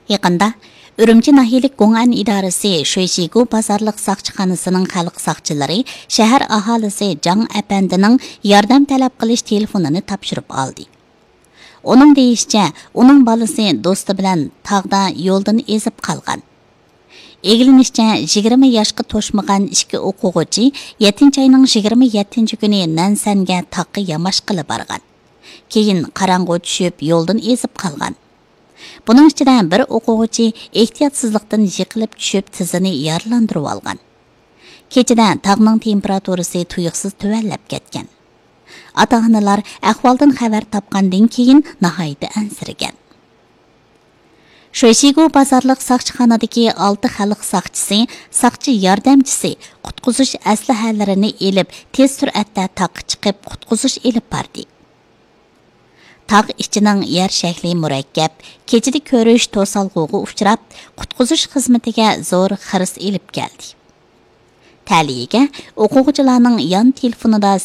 Yaqında Ürümçi nahiyalik Go'an idarəsi Şöйşigu bazarlıq saqçıxanasının xalq saqçıları şəhər ahalisi Can Əpəndinin yardım tələb qilish telefonunu tapşırıb aldı. Onun deyişçə, onun balası dostu bilan tağda yoldan ezib qalğan. Egilinişçə 20 yaşqa toşmağan 2 o'quvchi 7 ayının 27 günü Nansanga taqqa yamash qilib bargan. Keyin qarang'u tushib yo'ldan ezib qalgan. Bunun ichida bir o'quvchi ehtiyotsizlikdan yiqilib tushib tizini yaralandirib olgan. Kechida tog'ning temperaturasi tuyuqsiz tuvallab ketgan. Ota-onalar ahvoldan xabar topgandan keyin nihoyat ansirgan. Şöйşigu bazarlıq saqçıxanadagi 6 xalq saqçısı, saqçı yordamchisi qutquzish aslahalarini elib tez sur'atda taqqa chiqib qutquzish elib bordi. Taq ichining yer shakli murakkab, kechida ko'rish to'salg'uga uchrab, qutquzish xizmatiga zo'r xiris elib keldi. Taliga o'quvchilarning yon telefonida